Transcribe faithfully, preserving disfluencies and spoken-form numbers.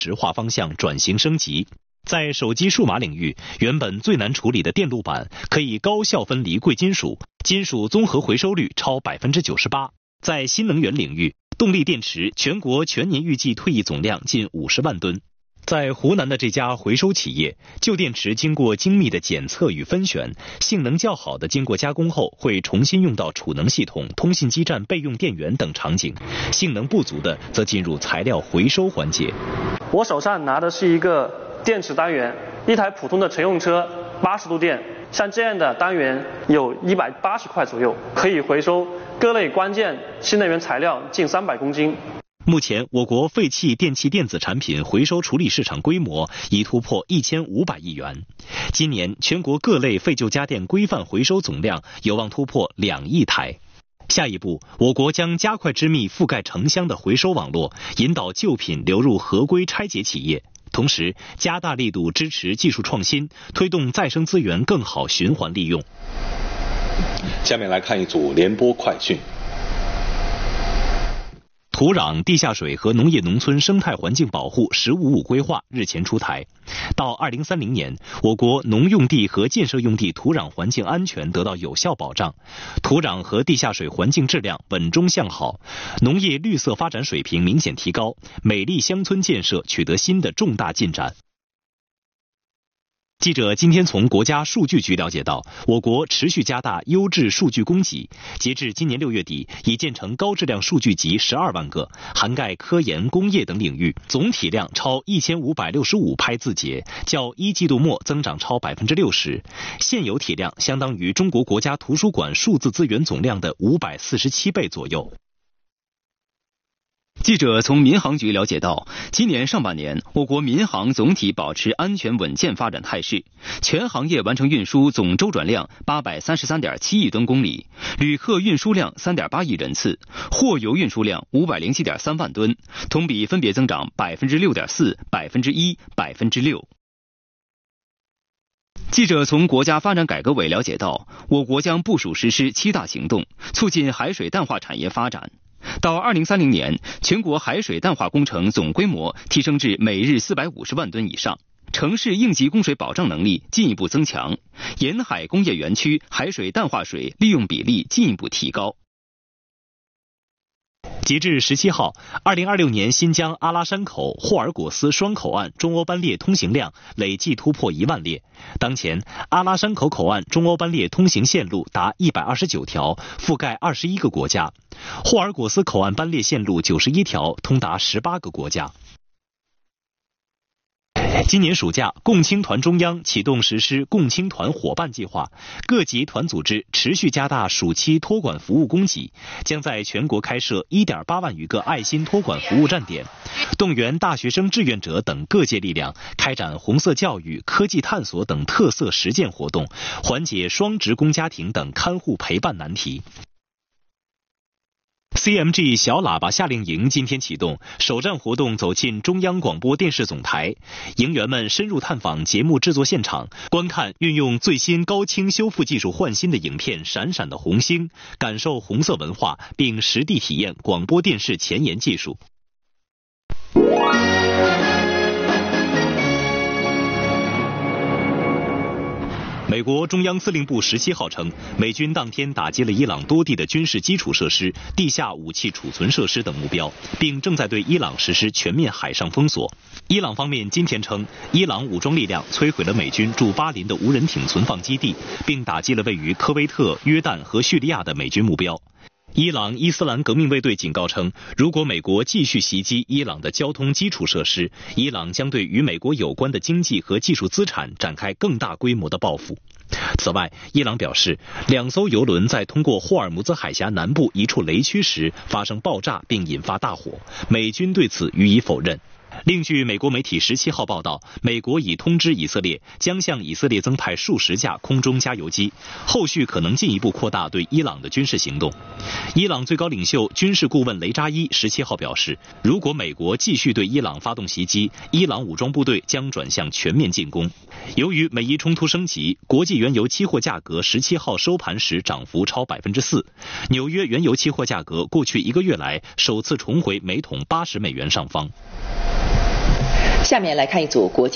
质化方向转型升级。在手机数码领域，原本最难处理的电路板可以高效分离贵金属，金属综合回收率超 百分之九十八。在新能源领域，动力电池全国全年预计退役总量近五十万吨。在湖南的这家回收企业，旧电池经过精密的检测与分选，性能较好的经过加工后会重新用到储能系统、通信基站备用电源等场景，性能不足的则进入材料回收环节。 我手上拿的是一个电池单元，一台普通的乘用车八十度电，像这样的单元有一百八十块左右，可以回收各类关键新能源材料近三百公斤。 目前，我国废弃电器电子产品回收处理市场规模已突破一千五百亿元。今年，全国各类废旧家电规范回收总量有望突破两亿台。下一步，我国将加快织密覆盖城乡的回收网络，引导旧品流入合规拆解企业，同时加大力度支持技术创新，推动再生资源更好循环利用。 下面来看一组联播快讯。 土壤、地下水和农业农村生态环境保护“十五五”规划日前出台，到二零三零年，我国农用地和建设用地土壤环境安全得到有效保障，土壤和地下水环境质量稳中向好，农业绿色发展水平明显提高，美丽乡村建设取得新的重大进展。记者今天从国家数据局了解到，我国持续加大优质数据供给，截至今年六月底，已建成高质量数据集十二万个，涵盖科研、工业等领域，总体量超一千五百六十五拍字节，较一季度末增长超百分之六十，现有体量相当于中国国家图书馆数字资源总量的五百四十七倍左右。 记者从民航局了解到，今年上半年，我国民航总体保持安全稳健发展态势，全行业完成运输总周转量八百三十三点七亿吨公里，旅客运输量三点八亿人次，货邮运输量五百零七点三万吨，同比分别增长百分之六点四、百分之一、百分之六。记者从国家发展改革委了解到，我国将部署实施七大行动，促进海水淡化产业发展。到二零三零年，全国海水淡化工程总规模提升至每日四百五十万吨以上，城市应急供水保障能力进一步增强，沿海工业园区海水淡化水利用比例进一步提高。 截至十七号，二零二六年新疆阿拉山口、霍尔果斯双口岸中欧班列通行量累计突破一万列。当前，阿拉山口口岸中欧班列通行线路达一百二十九条，覆盖二十一个国家；霍尔果斯口岸班列线路九十一条，通达十八个国家。今年暑假，共青团中央启动实施共青团伙伴计划，各级团组织持续加大暑期托管服务供给，将在全国开设 一点八万余个爱心托管服务站点，动员大学生志愿者等各界力量，开展红色教育、科技探索等特色实践活动，缓解双职工家庭等看护陪伴难题。C M G 小喇叭夏令营今天启动，首站活动走进中央广播电视总台，营员们深入探访节目制作现场，观看运用最新高清修复技术换新的影片《闪闪的红星》，感受红色文化，并实地体验广播电视前沿技术。美国中央司令部十七号称，美军当天打击了伊朗多地的军事基础设施、地下武器储存设施等目标，并正在对伊朗实施全面海上封锁。伊朗方面今天称，伊朗武装力量摧毁了美军驻巴林的无人艇存放基地，并打击了位于科威特、约旦和叙利亚的美军目标。伊朗伊斯兰革命卫队警告称，如果美国继续袭击伊朗的交通基础设施，伊朗将对与美国有关的经济和技术资产展开更大规模的报复。此外，伊朗表示，两艘油轮在通过霍尔木兹海峡南部一处雷区时发生爆炸并引发大火，美军对此予以否认。另据美国媒体十七号报道，美国已通知以色列将向以色列增派数十架空中加油机，后续可能进一步扩大对伊朗的军事行动。伊朗最高领袖军事顾问雷扎伊十七号表示，如果美国继续对伊朗发动袭击，伊朗武装部队将转向全面进攻。由于美伊冲突升级，国际原油期货价格十七号收盘时涨幅超百分之四，纽约原油期货价格过去一个月来首次重回每桶八十美元上方。 下面来看一组国际